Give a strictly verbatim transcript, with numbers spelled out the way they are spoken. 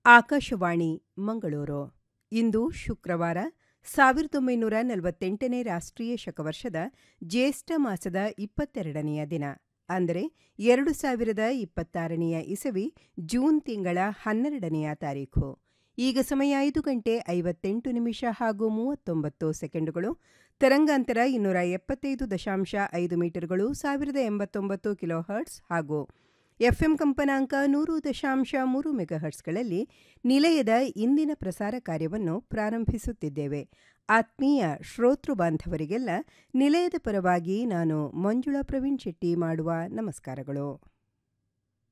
ಆಕಾಶವಾಣಿ ಮಂಗಳೂರು. ಇಂದು ಶುಕ್ರವಾರ, ಸಾವಿರದ ಒಂಬೈನೂರ ನಲವತ್ತೆಂಟನೇ ರಾಷ್ಟ್ರೀಯ ಶಕವರ್ಷದ ಜ್ಯೇಷ್ಠ ಮಾಸದ ಇಪ್ಪತ್ತೆರಡನೆಯ ದಿನ, ಅಂದರೆ ಎರಡು ಸಾವಿರದ ಇಪ್ಪತ್ತಾರನೆಯ ಇಸವಿ ಜೂನ್ ತಿಂಗಳ ಹನ್ನೆರಡನೆಯ ತಾರೀಖು. ಈಗ ಸಮಯ ಐದು ಗಂಟೆ ಐವತ್ತೆಂಟು ನಿಮಿಷ ಹಾಗೂ ಮೂವತ್ತೊಂಬತ್ತು ಸೆಕೆಂಡುಗಳು. ತರಂಗಾಂತರ ಇನ್ನೂರ ಎಪ್ಪತ್ತೈದು ದಶಾಂಶ ಐದು ಮೀಟರ್ಗಳು, ಸಾವಿರದ ಎಂಬತ್ತೊಂಬತ್ತು ಕಿಲೋ ಹರ್ಟ್ಸ್ ಹಾಗೂ ಎಫ್ಎಂ ಕಂಪನಾಂಕ ನೂರು ದಶಾಂಶ ಮೂರು ಮೆಗಾಹರ್ಟ್ಸ್ಗಳಲ್ಲಿ ನಿಲಯದ ಇಂದಿನ ಪ್ರಸಾರ ಕಾರ್ಯವನ್ನು ಪ್ರಾರಂಭಿಸುತ್ತಿದ್ದೇವೆ. ಆತ್ಮೀಯ ಶ್ರೋತೃ ಬಾಂಧವರಿಗೆಲ್ಲ ನಿಲಯದ ಪರವಾಗಿ ನಾನು ಮಂಜುಳಾ ಪ್ರವೀಣ್ ಶೆಟ್ಟಿ ಮಾಡುವ ನಮಸ್ಕಾರಗಳು.